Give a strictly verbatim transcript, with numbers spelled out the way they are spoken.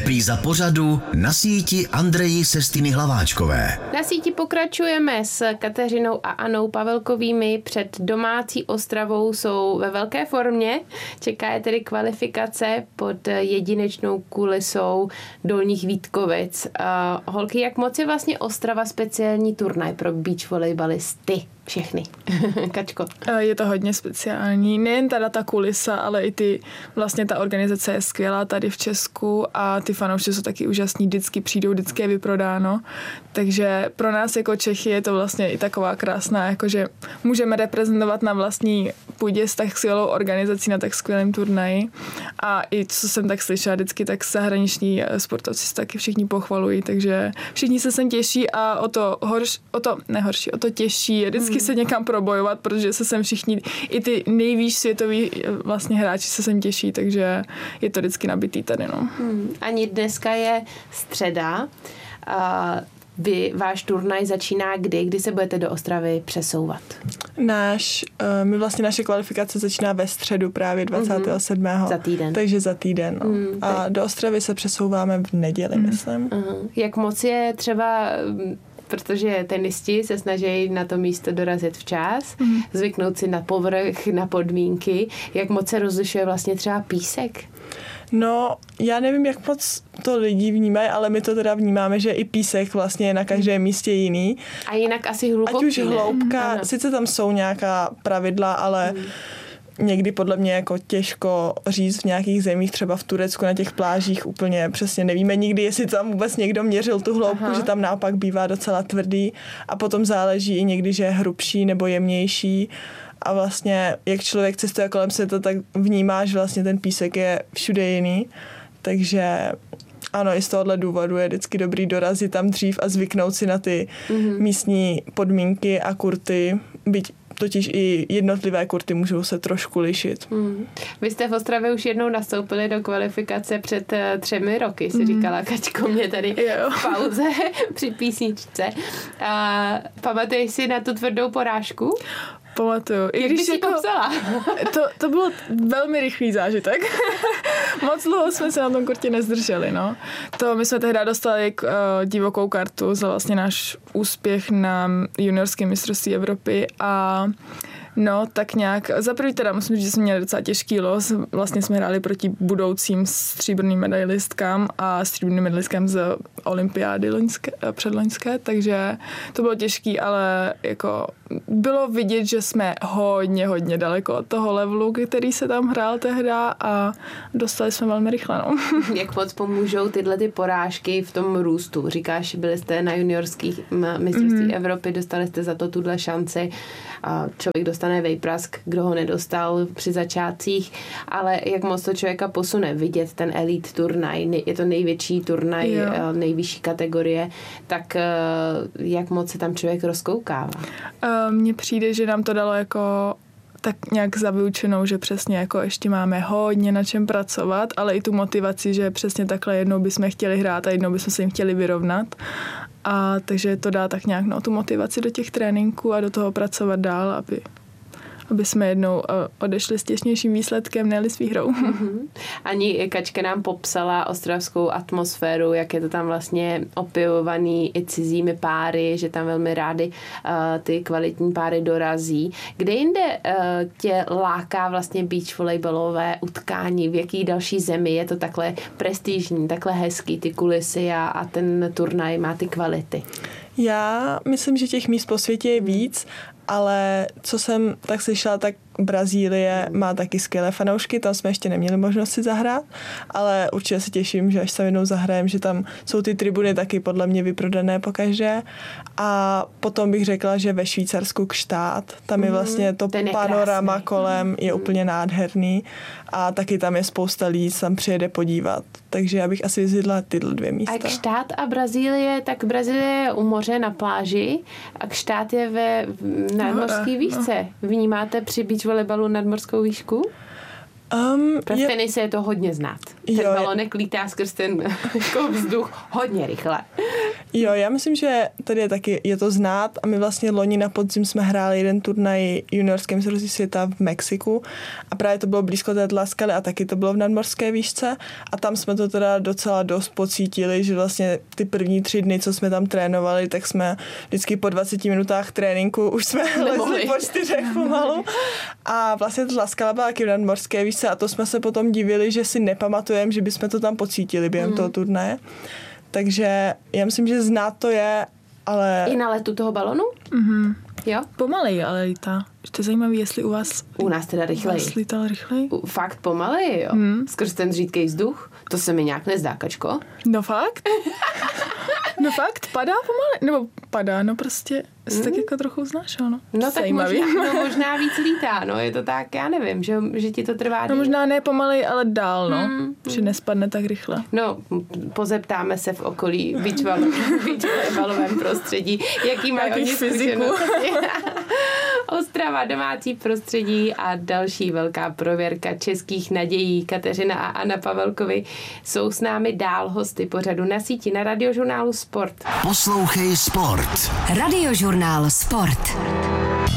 Repríza pořadu Na síti Andreji Sestiny Hlaváčkové. Na síti pokračujeme s Kateřinou a Anou Pavelkovými. Před domácí Ostravou jsou ve velké formě. Čeká je tedy kvalifikace pod jedinečnou kulisou Dolních Vítkovic. Uh, holky, jak moc je vlastně Ostrava speciální turnaj pro beach volejbalisty? Všechny. Kačko. Je to hodně speciální. Nejen teda ta kulisa, ale i ty, vlastně ta organizace je skvělá tady v Česku a ty fanoušci jsou taky úžasní, vždycky přijdou, vždycky je vyprodáno. Takže pro nás jako Čechy je to vlastně i taková krásná, jakože můžeme reprezentovat na vlastní půdě s tak skvělou organizací na tak skvělém turnaji. A i co jsem tak slyšela vždycky, tak zahraniční sportovci se taky všichni pochvalují, takže všichni se sem těší a o to horší, o to nehorší, o to těžší je vždycky se někam probojovat, protože se sem všichni, i ty nejvýš světoví vlastně hráči se sem těší, takže je to vždycky nabitý tady, no. Hmm. Ani dneska je středa. A vy, váš turnaj začíná kdy? Kdy se budete do Ostravy přesouvat? Náš, uh, my vlastně naše kvalifikace začíná ve středu právě dvacátého sedmého Mm-hmm. Za týden. Takže za týden, no. Mm, A do Ostravy se přesouváme v neděli, mm. myslím. Uh-huh. Jak moc je třeba... protože tenisti se snaží na to místo dorazit včas, mm. zvyknout si na povrch, na podmínky. Jak moc se rozlišuje vlastně třeba písek? No, já nevím, jak moc to lidi vnímají, ale my to teda vnímáme, že i písek vlastně je na každém místě jiný. A jinak asi hluboký, Ať už hloubka, ne? sice tam jsou nějaká pravidla, ale mm. někdy podle mě jako těžko říct v nějakých zemích, třeba v Turecku na těch plážích úplně přesně nevíme nikdy, jestli tam vůbec někdo měřil tu hloubku, Aha. že tam naopak bývá docela tvrdý a potom záleží i někdy, že je hrubší nebo jemnější a vlastně jak člověk cestuje kolem světa, tak vnímá, že vlastně ten písek je všude jiný, takže ano, i z tohohle důvodu je vždycky dobrý dorazit tam dřív a zvyknout si na ty mm-hmm. místní podmínky a kurty, byť totiž i jednotlivé kurty můžou se trošku lišit. Hmm. Vy jste v Ostravě už jednou nastoupili do kvalifikace před uh, třemi roky, si hmm. říkala Kačko mě tady jo. v pauze při písničce. Uh, pamatuješ si na tu tvrdou porážku? Pamatuju. I Jak když bys jako, popsala? to, to bylo velmi rychlý zážitek. Moc dlouho jsme se na tom kurtě nezdrželi, no. To my jsme tehdy dostali uh, divokou kartu za vlastně náš úspěch na juniorském mistrovství Evropy a no, tak nějak, za prvý teda musím říct, že jsme měli docela těžký los, vlastně jsme hráli proti budoucím stříbrným medailistkám a stříbrným medailistkám z olympiády loňské, předloňské, takže to bylo těžký, ale jako bylo vidět, že jsme hodně, hodně daleko od toho levelu, který se tam hrál tehda a dostali jsme velmi rychle, no. Jak moc pomůžou tyhle ty porážky v tom růstu? Říkáš, byli jste na juniorských mistrovství mm. Evropy, dostali jste za to tuhle šanci a člověk dostane vejprask, kdo ho nedostal při začátcích, ale jak moc to člověka posune vidět ten elite turnaj, je to největší turnaj, jo. nejvyšší kategorie, tak jak moc se tam člověk rozkoukává? Mně přijde, že nám to dalo jako tak nějak zavyučenou, že přesně jako ještě máme hodně na čem pracovat, ale i tu motivaci, že přesně takhle jednou bychom chtěli hrát a jednou bychom se jim chtěli vyrovnat. A takže to dá tak nějak no, tu motivaci do těch tréninků a do toho pracovat dál, aby aby jsme jednou odešli s těsnějším výsledkem, ne-li s výhrou. Mm-hmm. Ani Kačka nám popsala ostravskou atmosféru, jak je to tam vlastně opěvovaný i cizími páry, že tam velmi rády uh, ty kvalitní páry dorazí. Kde jinde uh, tě láká vlastně beach volejbalové utkání? V jaký další zemi je to takhle prestižní, takhle hezký, ty kulisy a, a ten turnaj má ty kvality? Já myslím, že těch míst po světě je víc, ale co jsem tak slyšela, tak Brazílie má taky skvělé fanoušky, tam jsme ještě neměli možnost si zahrát, ale určitě se těším, že až se jednou zahrajem, že tam jsou ty tribuny taky podle mě vyprodané pokaždé. A potom bych řekla, že ve Švýcarsku Gstaad, tam je vlastně to Ten je panorama krásný. kolem, je úplně nádherný a taky tam je spousta lidí, tam přijede podívat. Takže já bych asi vyzvedla tyhle dvě místa. A Gstaad a Brazílie, tak Brazílie je u moře na pláži a Gstaad je ve nadmořské výšce. Vnímáte při beach volejbalu nadmořskou výšku? Um, Pro je... tenise je to hodně znát. Ten Jo, balonek lítá skrz ten jako vzduch hodně rychle. Jo, já myslím, že tady je taky, je to znát a my vlastně loni na podzim jsme hráli jeden turnaj juniorské mistrovství světa v Mexiku a právě to bylo blízko té Tlaskely a taky to bylo v nadmořské výšce a tam jsme to teda docela dost pocítili, že vlastně ty první tři dny, co jsme tam trénovali, tak jsme vždycky po dvaceti minutách tréninku už jsme lezli po čtyřech pomalu a vlastně ta Tlaskala byla taky v nadmořské výšce a to jsme se potom divili, že si nepamatujeme, že bychom to tam pocítili během mm. toho turnaje. Takže já myslím, že znát to je, ale... I na letu toho balonu? Mhm. Jo? Pomalej, ale lítá. To je zajímavé, jestli u vás... U nás teda rychleji. U vás lítal rychleji? U, fakt pomaleji, jo? Hmm. Skrz ten řídkej vzduch? To se mi nějak nezdá, Kačko. No fakt? No fakt, padá pomalej? Nebo padá, no prostě se hmm. tak jako trochu znášel, no. No tak možná, no, možná víc lítá, no, je to tak, já nevím, že, že ti to trvá. No možná ne pomalej, ale dál, no. Hmm. Že nespadne tak rychle. No, pozeptáme se v okolí beachvolleyballovém prostředí, jaký mají oni zkušenosti. Ostrava, domácí prostředí a další velká prověrka českých nadějí. Kateřina a Anna Pavelkovi jsou s námi dál hosty pořadu Na síti na Radiožurnálu Sport. Poslouchej Sport. Radiožurnál Sport.